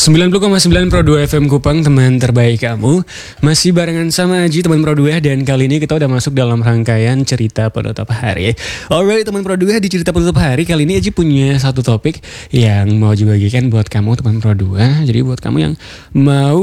90,9 Pro 2 FM Kupang, teman terbaik kamu. Masih barengan sama Aji, teman Pro 2. Dan kali ini kita udah masuk dalam rangkaian cerita penutup hari. Alright teman Pro 2, di cerita penutup hari kali ini Aji punya satu topik yang mau dibagikan buat kamu teman Pro 2. Jadi buat kamu yang mau